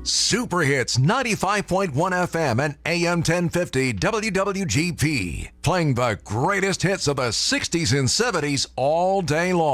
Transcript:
Super Hits 95.1 FM and AM 1050 WWGP. Playing the greatest hits of the 60s and 70s all day long.